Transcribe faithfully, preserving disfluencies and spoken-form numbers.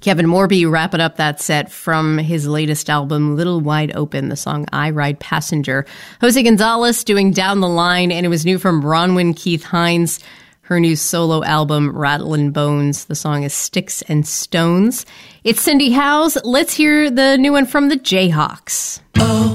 Kevin Morby wrapping up that set from his latest album, Little Wide Open, the song I Ride Passenger. Jose Gonzalez doing Down the Line, and it was new from Bronwyn Keith Hines, her new solo album, Rattlin' Bones. The song is Sticks and Stones. It's Cindy Howes. Let's hear the new one from the Jayhawks. Oh.